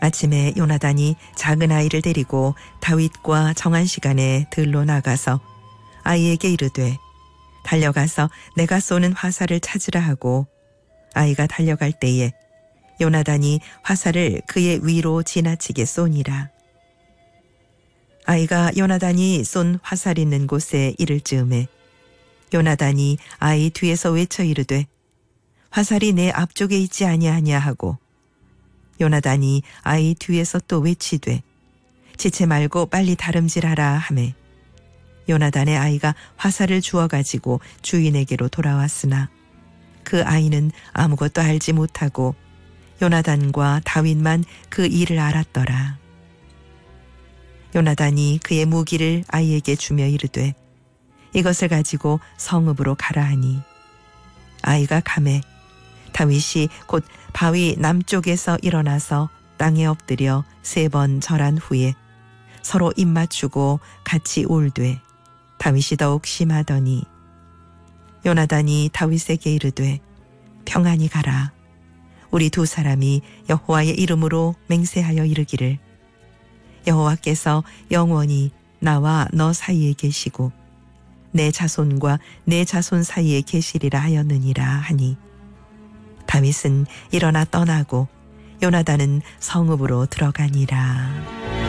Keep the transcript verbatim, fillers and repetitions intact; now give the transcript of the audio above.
아침에 요나단이 작은 아이를 데리고 다윗과 정한 시간에 들로 나가서 아이에게 이르되 달려가서 내가 쏘는 화살을 찾으라 하고 아이가 달려갈 때에 요나단이 화살을 그의 위로 지나치게 쏘니라. 아이가 요나단이 쏜 화살 있는 곳에 이를 즈음에 요나단이 아이 뒤에서 외쳐 이르되 화살이 내 앞쪽에 있지 아니하냐 하고 요나단이 아이 뒤에서 또 외치되 지체 말고 빨리 다름질하라 하매 요나단의 아이가 화살을 주워가지고 주인에게로 돌아왔으나 그 아이는 아무것도 알지 못하고 요나단과 다윗만 그 일을 알았더라. 요나단이 그의 무기를 아이에게 주며 이르되 이것을 가지고 성읍으로 가라 하니 아이가 가매 다윗이 곧 바위 남쪽에서 일어나서 땅에 엎드려 세 번 절한 후에 서로 입 맞추고 같이 울되 다윗이 더욱 심하더니 요나단이 다윗에게 이르되 평안히 가라. 우리 두 사람이 여호와의 이름으로 맹세하여 이르기를 여호와께서 영원히 나와 너 사이에 계시고 내 자손과 내 자손 사이에 계시리라 하였느니라 하니 다윗은 일어나 떠나고 요나단은 성읍으로 들어가니라.